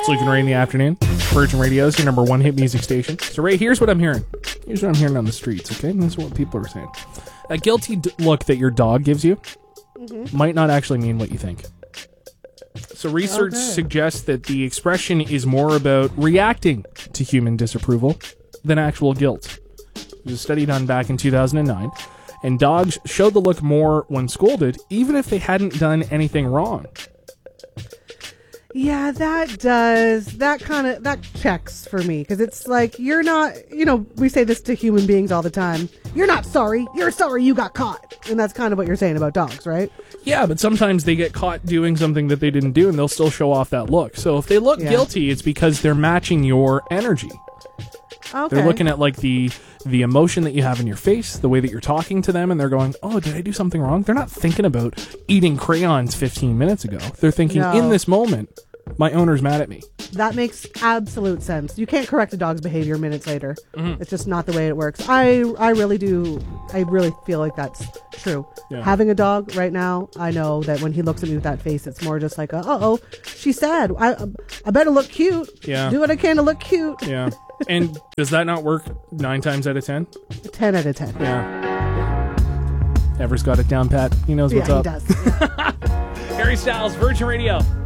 Luke and Ray in the afternoon. Virgin Radio is your number one hit music station. So, Ray, here's what I'm hearing. Here's what I'm hearing on the streets, okay? And this is what people are saying. A guilty look that your dog gives you might not actually mean what you think. So research suggests that the expression is more about reacting to human disapproval than actual guilt. There's a study done back in 2009, and dogs showed the look more when scolded, even if they hadn't done anything wrong. Yeah, that checks for me, because it's like, you're not, we say this to human beings all the time. You're not sorry. You're sorry you got caught. And that's kind of what you're saying about dogs, right? Yeah, but sometimes they get caught doing something that they didn't do, and they'll still show off that look. So if they look guilty, it's because they're matching your energy. Okay. They're looking at like the emotion that you have in your face, the way that you're talking to them, and they're going, oh, did I do something wrong? They're not thinking about eating crayons 15 minutes ago. They're thinking, in this moment, my owner's mad at me. That makes absolute sense. You can't correct a dog's behavior minutes later. It's just not the way it works. I really feel like that's true. Yeah. Having a dog right now, I know that when he looks at me with that face, it's more just like, uh-oh, she's sad. I better look cute. Yeah. Do what I can to look cute. Yeah. And does that not work 9 times out of 10? 10 out of 10. Yeah. Ever's got it down pat. He knows what's up. Yeah, he does. Harry Styles, Virgin Radio.